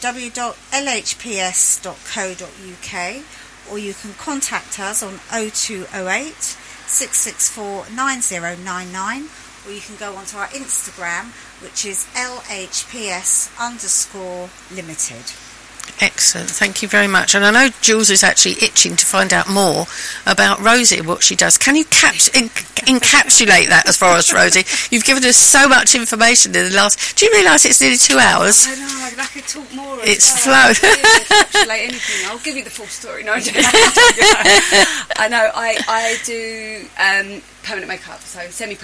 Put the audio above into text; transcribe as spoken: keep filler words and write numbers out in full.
w dot l h p s dot co dot u k, or you can contact us on oh two oh eight, six six four, nine oh nine nine, or you can go onto our Instagram, which is L H P S underscore limited. Excellent, thank you very much. And I know Jules is actually itching to find out more about Rosie, what she does. Can you caps- en- encapsulate that as far as Rosie? You've given us so much information in the last... Do you realise it's nearly two hours? I know, I could talk more. It's well. flown. Encapsulate anything. I'll give you the full story. No, I don't. I know, I, I do um, permanent makeup, so semi